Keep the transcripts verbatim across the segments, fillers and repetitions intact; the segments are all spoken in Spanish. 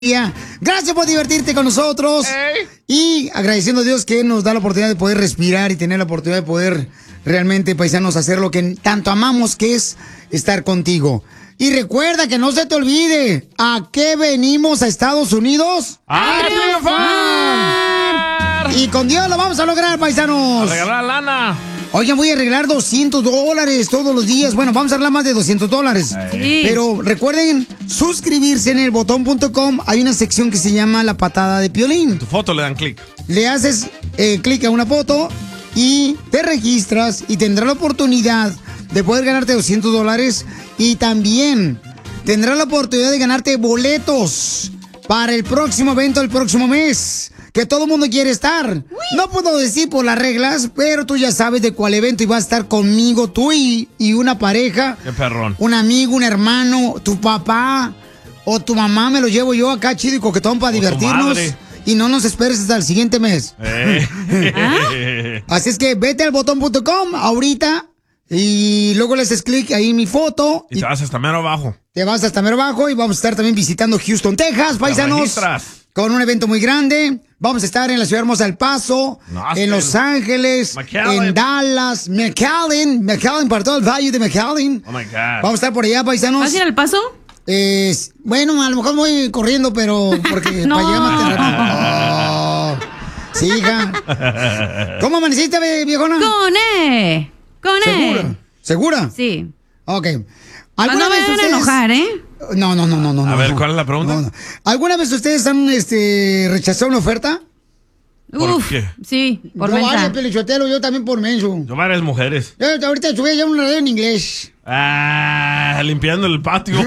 Gracias por divertirte con nosotros. Hey. Y agradeciendo a Dios que nos da la oportunidad de poder respirar y tener la oportunidad de poder realmente, paisanos, hacer lo que tanto amamos, que es estar contigo. Y recuerda que no se te olvide, ¿a qué venimos a Estados Unidos? ¡A triunfar! Y con Dios lo vamos a lograr, paisanos. A regalar lana. Oigan, voy a arreglar doscientos dólares todos los días. Bueno, vamos a arreglar más de doscientos dólares. Sí. Pero recuerden suscribirse en el botón punto com. Hay una sección que se llama La Patada de Piolín. Tu foto le dan clic. Le haces eh, clic a una foto y te registras y tendrás la oportunidad de poder ganarte doscientos dólares. Y también tendrás la oportunidad de ganarte boletos para el próximo evento del próximo mes, que todo el mundo quiere estar. No puedo decir por las reglas, pero tú ya sabes de cuál evento y vas a estar conmigo, tú y, y una pareja. Qué perrón. Un amigo, un hermano, tu papá o tu mamá, me lo llevo yo acá chido y coquetón para divertirnos. Y no nos esperes hasta el siguiente mes. Eh. Así es que vete al botón punto com ahorita y luego le haces clic ahí en mi foto. Y te vas hasta mero abajo. Te vas hasta mero abajo y vamos a estar también visitando Houston, Texas, paisanos. Con un evento muy grande. Vamos a estar en la ciudad hermosa del Paso, no, en Los Ángeles, McAllen. En Dallas, McAllen, McAllen, para todo el valle de McAllen. Oh my God. Vamos a estar por allá, paisanos. ¿Vas a ir al Paso? Eh, bueno, a lo mejor voy corriendo, pero porque no. para llegar más temprano. Oh, sí, hija. ¿Cómo amaneciste, viejona? Con E. Con E. ¿Segura? ¿Segura? Sí. Ok. ¿Alguna vez me van a enojar, eh? No, no, no, no, no. A no, ver, no. ¿cuál es la pregunta? No, no. ¿Alguna vez ustedes han este, rechazado una oferta? ¿Por Uf, qué? Sí, por yo mensa. Vale, Pelichotelo, yo también por menso. Yo varias mujeres. Yo ahorita subí ya una radio en inglés. Ah, limpiando el patio.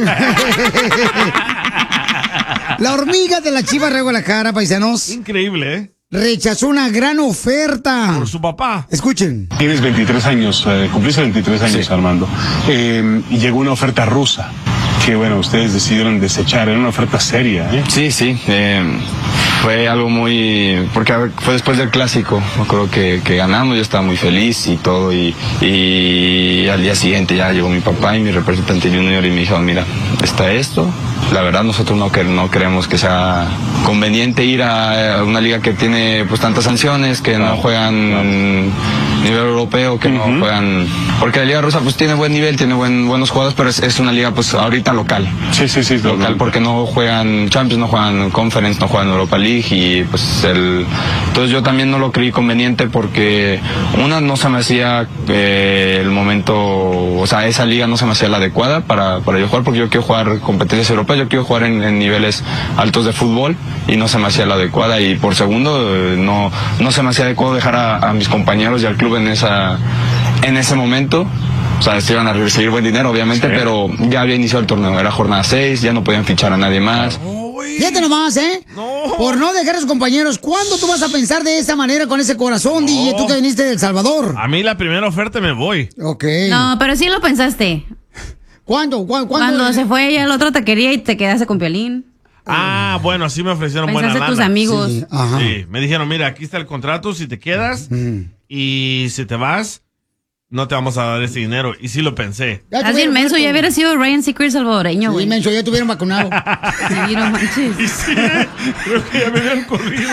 La hormiga de la Chiva de Guadalajara, paisanos. Increíble, ¿eh? Rechazó una gran oferta. Por su papá. Escuchen. Tienes veintitrés años, eh, cumpliste veintitrés años, sí. Armando. Eh, y llegó una oferta rusa. Que bueno, ustedes decidieron desechar. Era una oferta seria, ¿eh? Sí, sí. Eh, fue algo muy... Porque fue después del clásico. Me acuerdo que, que ganamos, yo estaba muy feliz y todo. Y, y al día siguiente ya llegó mi papá y mi representante junior y me dijo, mira, está esto. La verdad nosotros no, no creemos que sea conveniente ir a una liga que tiene pues tantas sanciones, que no juegan a nivel europeo, que uh-huh. no juegan... Porque la liga rusa pues tiene buen nivel, tiene buen, buenos jugadores, pero es, es una liga pues ahorita local. Sí, sí, sí. Local local. Porque no juegan Champions, no juegan Conference, no juegan Europa League y pues el... Entonces yo también no lo creí conveniente porque una no se me hacía eh, el momento, o sea, esa liga no se me hacía la adecuada para, para yo jugar porque yo quiero jugar competencias europeas, yo quiero jugar en, en niveles altos de fútbol y no se me hacía la adecuada y por segundo eh, no, no se me hacía adecuado dejar a, a mis compañeros y al club en esa en ese momento. O sea, se iban a recibir buen dinero, obviamente, sí. Pero ya había iniciado el torneo. Era jornada seis, ya no podían fichar a nadie más. Fíjate nomás, ¿eh? No. Por no dejar a sus compañeros. ¿Cuándo tú vas a pensar de esa manera con ese corazón, no. D J? Tú que viniste de El Salvador. A mí la primera oferta me voy. Ok. No, pero sí lo pensaste. ¿Cuándo? ¿Cuándo? Cuando se fue ella, el otro te quería y te quedaste con Piolín. Ah, bueno, así me ofrecieron buena lana. Pensaste tus amigos. Sí, ajá. Sí, me dijeron, mira, aquí está el contrato, si te quedas mm. y si te vas, no te vamos a dar ese dinero. Y sí lo pensé. Así inmenso, ya hubiera sido Ryan Seacrest salvadoreño, güey. Sí, inmenso, ya tuvieron vacunado. Sí, no manches. Y sí, creo que ya me habían corrido.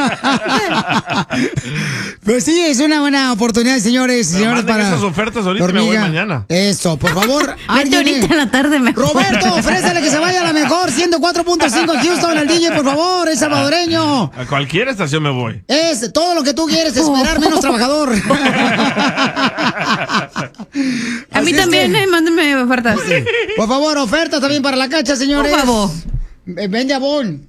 Pues sí, es una buena oportunidad, señores y señores, para esas ofertas ahorita me voy mañana. Eso, por favor. Vete ahorita en la tarde mejor. Roberto, ofrécele que se vaya a la mejor ciento cuatro punto cinco Houston, el D J, por favor, es salvadoreño. A cualquier estación me voy. Es todo lo que tú quieres, esperar menos trabajador. A mí también, que, eh, mándenme ofertas. Sí. Por favor, ofertas también para la cacha, señores. Por favor. Vende abón.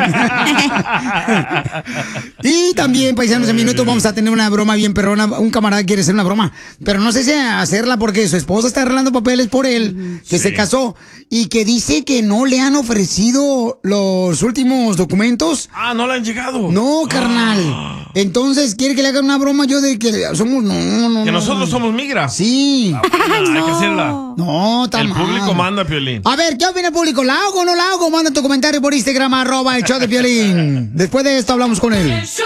Y también, paisanos, en minutos vamos a tener una broma bien perrona. Un camarada quiere hacer una broma, pero no sé si hacerla porque su esposa está arreglando papeles por él, que sí. se casó, y que dice que no le han ofrecido los últimos documentos. Ah, no le han llegado. No, carnal. Ah. Entonces quiere que le hagan una broma yo de que somos... No, no, Que no. nosotros somos migra. Sí. Ah, bueno, no. Hay que hacerla. No, está El mal. público manda, Piolín. A ver, ¿qué opina el público? ¿La hago o no la hago? Manda tu comentario por Instagram, arroba el show de Piolín. Después de esto hablamos con él.